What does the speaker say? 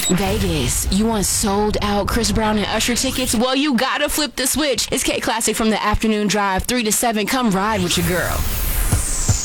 Vegas, you want sold out Chris Brown and Usher tickets? Well, you gotta flip the switch. It's K Classic from the afternoon drive, 3 to 7. Come ride with your girl.